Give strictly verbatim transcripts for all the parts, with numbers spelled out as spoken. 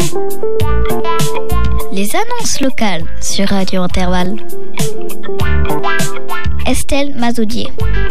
Les annonces locales sur Radio Intervalle. Estelle Mazoudier.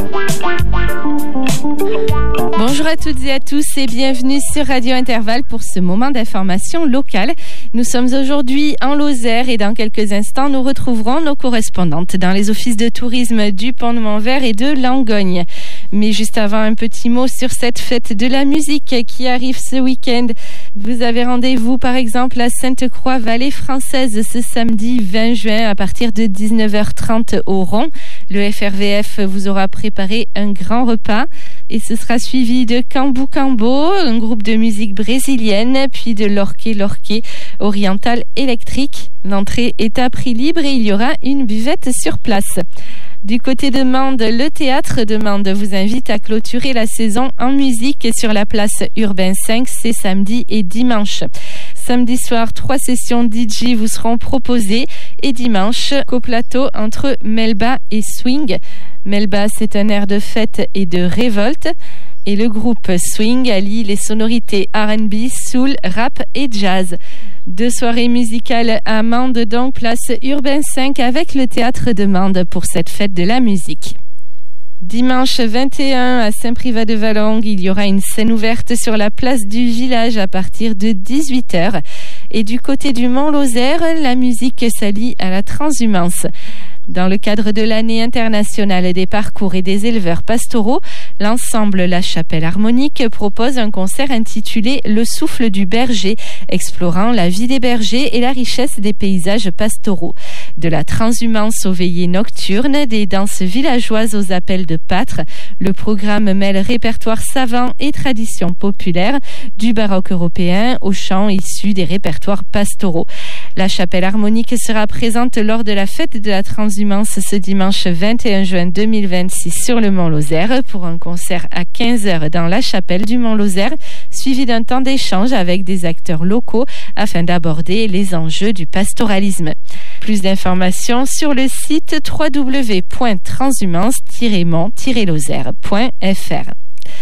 Bonjour à toutes et à tous et bienvenue sur Radio Intervalle pour ce moment d'information locale. Nous sommes aujourd'hui en Lozère et dans quelques instants, nous retrouverons nos correspondantes dans les offices de tourisme du Pont de Montvert et de Langogne. Mais juste avant, un petit mot sur cette fête de la musique qui arrive ce week-end. Vous avez rendez-vous par exemple à Sainte-Croix, Vallée Française, ce samedi vingt juin à partir de dix-neuf heures trente au Rond. Le F R V F vous aura préparé un grand repas et ce sera suivi de Cambu Cambo, un groupe de musique brésilienne, puis de l'Orquet L'Orquet oriental électrique. L'entrée est à prix libre et il y aura une buvette sur place. Du côté de Mende, le théâtre de Mende vous invite à clôturer la saison en musique sur la place Urbain cinq, c'est samedi et dimanche. Samedi soir, trois sessions D J vous seront proposées et dimanche, coplateau entre Melba et Swing. Melba, c'est un air de fête et de révolte. Et le groupe Swing allie les sonorités R and B, soul, rap et jazz. Deux soirées musicales à Mende, donc place Urbain cinq avec le théâtre de Mende pour cette fête de la musique. Dimanche vingt et un à Saint-Privat-de-Valongue, il y aura une scène ouverte sur la place du village à partir de dix-huit heures. Et du côté du Mont-Lozère, la musique s'allie à la transhumance. Dans le cadre de l'année internationale des parcours et des éleveurs pastoraux, l'ensemble La Chapelle Harmonique propose un concert intitulé Le souffle du berger, explorant la vie des bergers et la richesse des paysages pastoraux. De la transhumance aux veillées nocturnes, des danses villageoises aux appels de pâtres, le programme mêle répertoire savant et traditions populaires, du baroque européen aux chants issus des répertoires pastoraux. La Chapelle Harmonique sera présente lors de la fête de la transhumance ce dimanche vingt et un juin deux mille vingt-six sur le Mont-Lozère pour un concert à quinze heures dans la chapelle du Mont-Lozère, suivi d'un temps d'échange avec des acteurs locaux afin d'aborder les enjeux du pastoralisme. Plus d'informations sur le site w w w point transhumance tiret mont tiret lozère point f r.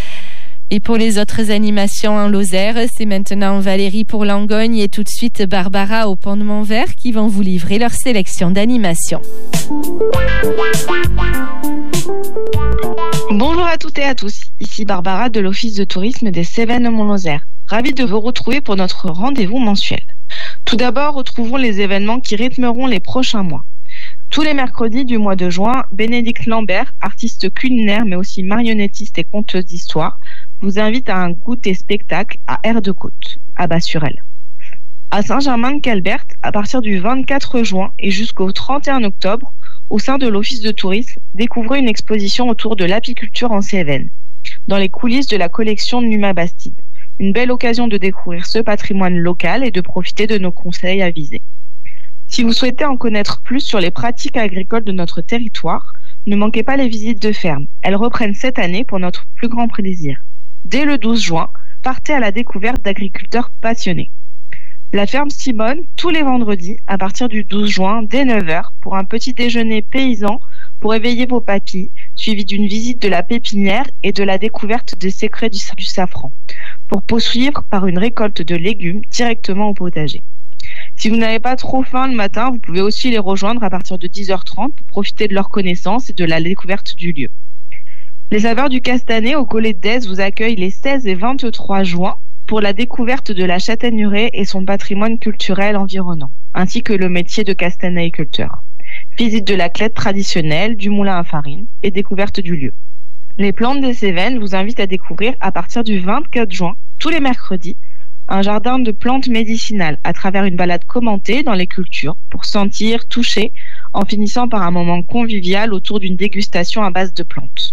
Et pour les autres animations en Lozère, c'est maintenant Valérie pour Langogne et tout de suite Barbara au Pont de Montvert qui vont vous livrer leur sélection d'animations. Bonjour à toutes et à tous, ici Barbara de l'Office de tourisme des Cévennes Mont-Lozère. Ravie de vous retrouver pour notre rendez-vous mensuel. Tout d'abord, retrouvons les événements qui rythmeront les prochains mois. Tous les mercredis du mois de juin, Bénédicte Lambert, artiste culinaire mais aussi marionnettiste et conteuse d'histoire, vous invite à un goûter spectacle à Air de Côte, à Bas-sur-Elle. À Saint-Germain-de-Calbert, à partir du vingt-quatre juin et jusqu'au trente et un octobre, au sein de l'Office de tourisme, découvrez une exposition autour de l'apiculture en Cévennes, dans les coulisses de la collection de Numa Bastide. Une belle occasion de découvrir ce patrimoine local et de profiter de nos conseils avisés. Si vous souhaitez en connaître plus sur les pratiques agricoles de notre territoire, ne manquez pas les visites de ferme. Elles reprennent cette année pour notre plus grand plaisir. Dès le douze juin, partez à la découverte d'agriculteurs passionnés. La ferme Simone, tous les vendredis, à partir du douze juin, dès neuf heures, pour un petit déjeuner paysan pour éveiller vos papilles, suivi d'une visite de la pépinière et de la découverte des secrets du, du safran, pour poursuivre par une récolte de légumes directement au potager. Si vous n'avez pas trop faim le matin, vous pouvez aussi les rejoindre à partir de dix heures trente pour profiter de leur connaissance et de la découverte du lieu. Les saveurs du Castanet au Collet d'Aise vous accueillent les seize et vingt-trois juin pour la découverte de la châtaigneraie et son patrimoine culturel environnant, ainsi que le métier de castanéiculteur. Visite de la clette traditionnelle, du moulin à farine et découverte du lieu. Les plantes des Cévennes vous invitent à découvrir à partir du vingt-quatre juin, tous les mercredis, un jardin de plantes médicinales à travers une balade commentée dans les cultures pour sentir, toucher, en finissant par un moment convivial autour d'une dégustation à base de plantes.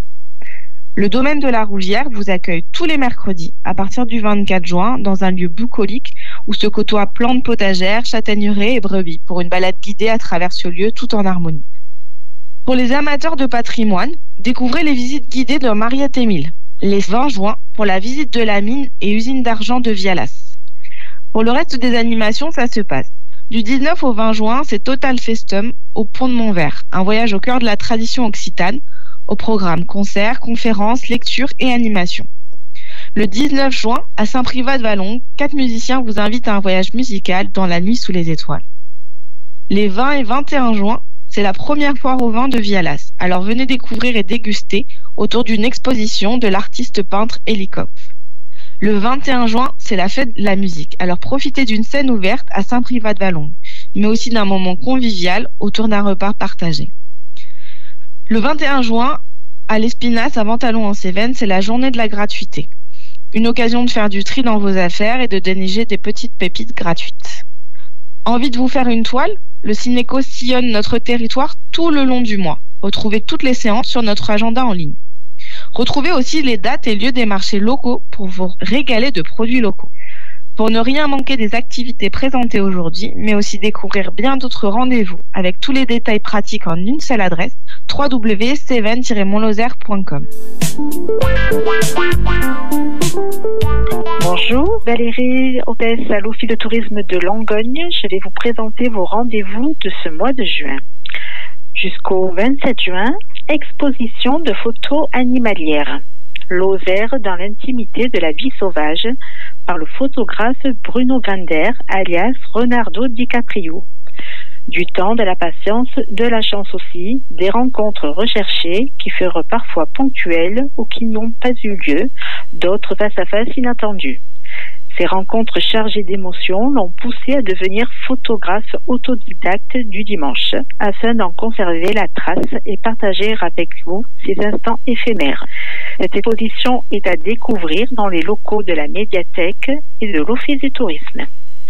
Le domaine de la Rouvière vous accueille tous les mercredis à partir du vingt-quatre juin dans un lieu bucolique où se côtoient plantes potagères, châtaigneraies et brebis pour une balade guidée à travers ce lieu tout en harmonie. Pour les amateurs de patrimoine, découvrez les visites guidées de Mariette-Émile, les vingt juin pour la visite de la mine et usine d'argent de Vialas. Pour le reste des animations, ça se passe. Du dix-neuf au vingt juin, c'est Total Festum au Pont de Montvert, un voyage au cœur de la tradition occitane, au programme concerts, conférences, lectures et animations. Le dix-neuf juin, à Saint-Privat-de-Vallon, quatre musiciens vous invitent à un voyage musical dans la nuit sous les étoiles. Les vingt et vingt et un juin, c'est la première foire au vin de Vialas. Alors venez découvrir et déguster autour d'une exposition de l'artiste peintre Elikov. Le vingt et un juin, c'est la fête de la musique. Alors profitez d'une scène ouverte à Saint-Privat-de-Vallon, mais aussi d'un moment convivial autour d'un repas partagé. Le vingt et un juin, à l'Espinasse, à Ventalon en Cévennes, c'est la journée de la gratuité. Une occasion de faire du tri dans vos affaires et de dénicher des petites pépites gratuites. Envie de vous faire une toile ? Le Cinéco sillonne notre territoire tout le long du mois. Retrouvez toutes les séances sur notre agenda en ligne. Retrouvez aussi les dates et lieux des marchés locaux pour vous régaler de produits locaux. Pour ne rien manquer des activités présentées aujourd'hui, mais aussi découvrir bien d'autres rendez-vous avec tous les détails pratiques en une seule adresse, w w w point cévennes tiret montlozère point com. Bonjour, Valérie, hôtesse à l'Office de tourisme de Langogne. Je vais vous présenter vos rendez-vous de ce mois de juin. Jusqu'au vingt-sept juin, exposition de photos animalières. Lozère dans l'intimité de la vie sauvage par le photographe Bruno Gander, alias Leonardo DiCaprio. Du temps, de la patience, de la chance aussi, des rencontres recherchées qui furent parfois ponctuelles ou qui n'ont pas eu lieu, d'autres face-à-face inattendus. Ces rencontres chargées d'émotions l'ont poussé à devenir photographe autodidacte du dimanche, afin d'en conserver la trace et partager avec vous ces instants éphémères. Cette exposition est à découvrir dans les locaux de la médiathèque et de l'Office du tourisme.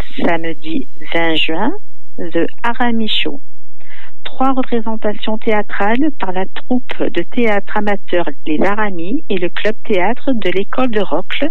Samedi vingt juin, The Aramis Show. Trois représentations théâtrales par la troupe de théâtre amateur Les Aramis et le club théâtre de l'école de Rocle.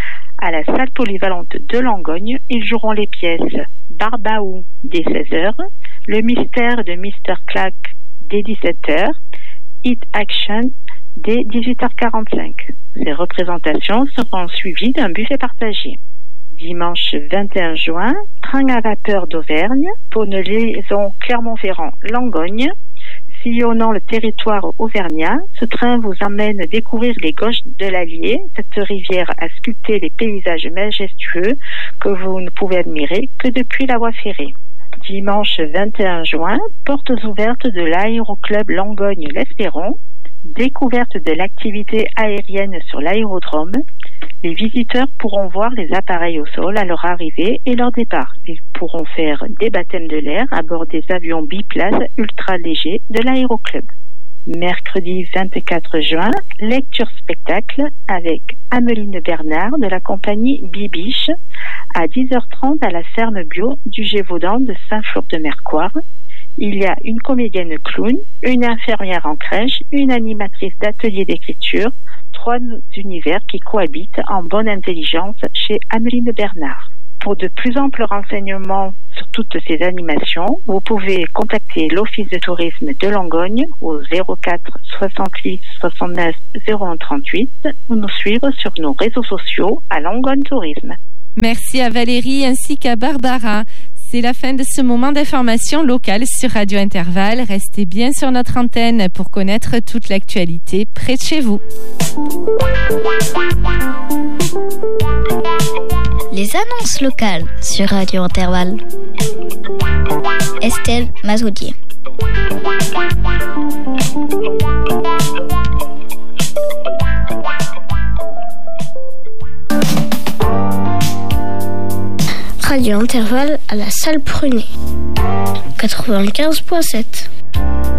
À la salle polyvalente de Langogne, ils joueront les pièces Barbaou dès seize heures, Le mystère de mister Clack dès dix-sept heures, Hit Action dès dix-huit heures quarante-cinq. Ces représentations seront suivies d'un buffet partagé. Dimanche vingt et un juin, train à vapeur d'Auvergne pour une liaison Clermont-Ferrand-Langogne. Sillonnant le territoire auvergnat, ce train vous emmène découvrir les gauches de l'Allier, cette rivière a sculpté les paysages majestueux que vous ne pouvez admirer que depuis la voie ferrée. Dimanche vingt et un juin, portes ouvertes de l'aéroclub Langogne-l'Espéron, découverte de l'activité aérienne sur l'aérodrome. Les visiteurs pourront voir les appareils au sol à leur arrivée et leur départ. Ils pourront faire des baptêmes de l'air à bord des avions biplaces ultra légers de l'aéroclub. Mercredi vingt-quatre juin, lecture-spectacle avec Ameline Bernard de la compagnie Bibiche à dix heures trente à la ferme bio du Gévaudan de Saint-Flour-de-Mercoire. Il y a une comédienne clown, une infirmière en crèche, une animatrice d'atelier d'écriture, trois univers qui cohabitent en bonne intelligence chez Ameline Bernard. Pour de plus amples renseignements sur toutes ces animations, vous pouvez contacter l'Office de tourisme de Langogne au zéro quatre soixante-huit soixante-neuf zéro un trente-huit ou nous suivre sur nos réseaux sociaux à Langogne Tourisme. Merci à Valérie ainsi qu'à Barbara. C'est la fin de ce moment d'information locale sur Radio Intervalle. Restez bien sur notre antenne pour connaître toute l'actualité près de chez vous. Les annonces locales sur Radio Intervalle. Estelle Mazoudier. Radio Intervalle à la salle Prunet. quatre-vingt-quinze virgule sept.